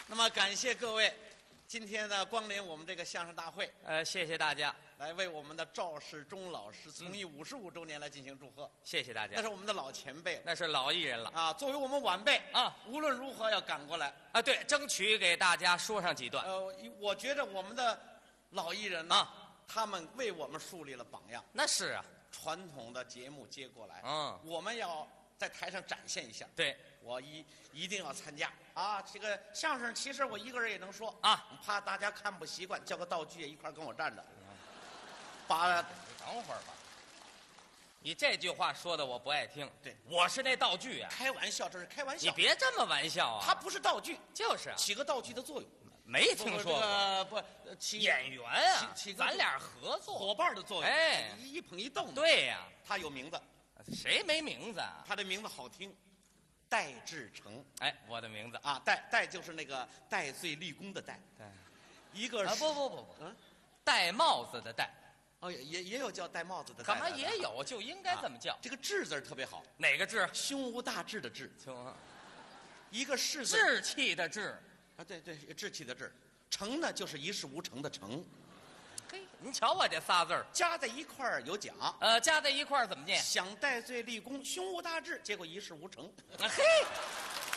那么感谢各位今天呢光临我们这个相声大会， 谢谢大家， 来为我们的赵世忠老师从艺55周年来进行祝贺。 谢谢大家。 那是我们的老前辈了， 那是老艺人了啊！作为我们晚辈啊， 无论如何要赶过来啊！对，争取给大家说上几段。 我觉得我们的老艺人呢， 啊， 他们为我们树立了榜样。 那是啊， 传统的节目接过来， 我们要在台上展现一下。 对， 我一定要参加啊！这个相声其实我一个人也能说啊， 怕大家看不习惯，叫个道具也一块跟我站着。把， 等会儿吧。你这句话说的我不爱听。 对， 我是那道具啊。 开玩笑，这是开玩笑。 你别这么玩笑啊！ 它不是道具， 就是起个道具的作用。 没听说过。 不，起演员啊，咱俩合作伙伴的作用。 哎， 一捧一逗。 对呀， 他有名字。 谁没名字啊？ 他的名字好听，戴志诚。 哎，我的名字啊，戴就是那个戴罪立功的戴。 对， 一个不，戴帽子的戴。 哦，也有叫戴帽子的。 干嘛也有？就应该这么叫。 这个志字特别好。 哪个志？ 胸无大志的志。一个士字。 志气的志。 啊，对，志气的志。诚呢，就是一事无成的成。 嘿，您瞧我这仨字儿加在一块儿有奖。 加在一块儿怎么念？ 想戴罪立功，胸无大志，结果一事无成。 嘿。